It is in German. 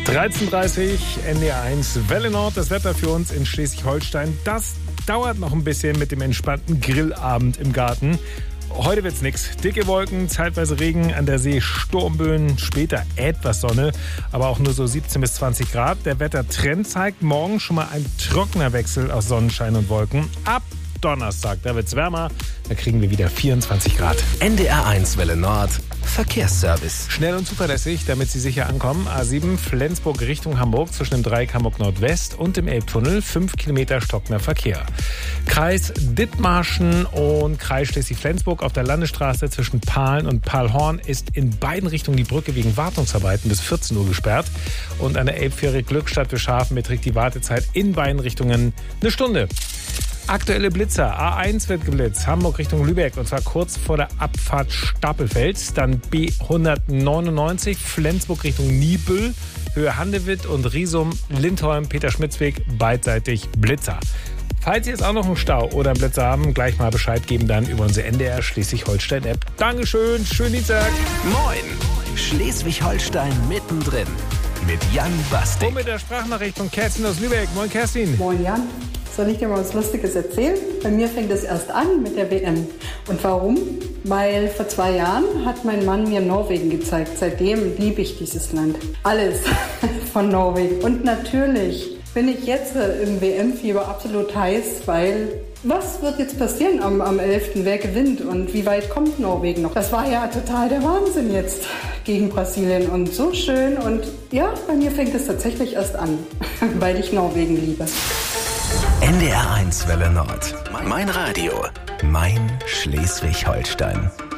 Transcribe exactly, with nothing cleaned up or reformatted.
dreizehn Uhr dreißig, N D R eins, Welle Nord, das Wetter für uns in Schleswig-Holstein. Das dauert noch ein bisschen mit dem entspannten Grillabend im Garten. Heute wird's nix. Dicke Wolken, zeitweise Regen, an der See Sturmböen, später etwas Sonne, aber auch nur so siebzehn bis zwanzig Grad. Der Wettertrend zeigt morgen schon mal ein trockener Wechsel aus Sonnenschein und Wolken. Ab Donnerstag, da wird's wärmer, da kriegen wir wieder vierundzwanzig Grad. N D R eins Welle Nord, Verkehrsservice. Schnell und zuverlässig, damit Sie sicher ankommen. A sieben Flensburg Richtung Hamburg zwischen dem Dreieck Hamburg Nordwest und dem Elbtunnel. fünf Kilometer stockender Verkehr. Kreis Dithmarschen und Kreis Schleswig-Flensburg auf der Landesstraße zwischen Pahlen und Pahlhorn ist in beiden Richtungen die Brücke wegen Wartungsarbeiten bis vierzehn Uhr gesperrt. Und an der Elbfähre Glückstadt für Schafen beträgt die Wartezeit in beiden Richtungen eine Stunde. Aktuelle Blitzer. A eins wird geblitzt, Hamburg Richtung Lübeck, und zwar kurz vor der Abfahrt Stapelfeld. Dann B hundertneunundneunzig, Flensburg Richtung Niebüll, Höhe Handewitt und Riesum, Lindholm, Peter-Schmitz-Weg, beidseitig Blitzer. Falls Sie jetzt auch noch einen Stau oder einen Blitzer haben, gleich mal Bescheid geben dann über unsere N D R Schleswig-Holstein-App. Dankeschön, schönen Dienstag. Moin, Schleswig-Holstein mittendrin mit Jan Bastik. Und mit der Sprachnachricht von Kerstin aus Lübeck. Moin Kerstin. Moin Jan. Soll ich dir mal was Lustiges erzählen? Bei mir fängt es erst an mit der W M. Und warum? Weil vor zwei Jahren hat mein Mann mir Norwegen gezeigt. Seitdem liebe ich dieses Land. Alles von Norwegen. Und natürlich bin ich jetzt im W M-Fieber absolut heiß, weil was wird jetzt passieren am, am elften? Wer gewinnt und wie weit kommt Norwegen noch? Das war ja total der Wahnsinn jetzt gegen Brasilien und so schön. Und ja, bei mir fängt es tatsächlich erst an, weil ich Norwegen liebe. N D R eins Welle Nord. Mein Radio. Mein Schleswig-Holstein.